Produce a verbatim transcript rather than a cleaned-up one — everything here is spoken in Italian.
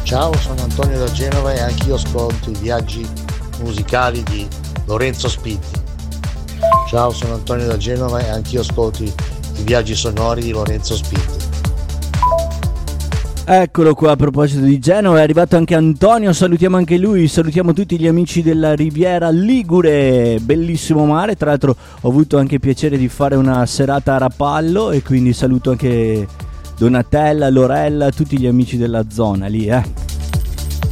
Ciao, sono Antonio da Genova e anch'io ascolto i viaggi musicali di Lorenzo Spitti. Ciao, sono Antonio da Genova e anch'io ascolto i, i viaggi sonori di Lorenzo Spitti. Eccolo qua, a proposito di Genova è arrivato anche Antonio, salutiamo anche lui, salutiamo tutti gli amici della Riviera Ligure, bellissimo mare, tra l'altro ho avuto anche il piacere di fare una serata a Rapallo e quindi saluto anche Donatella, Lorella, tutti gli amici della zona lì, eh.